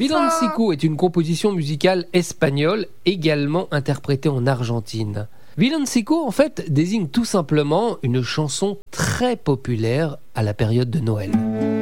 Villancico est une composition musicale espagnole également interprétée en Argentine. Villancico, en fait, désigne tout simplement une chanson très populaire à la période de Noël.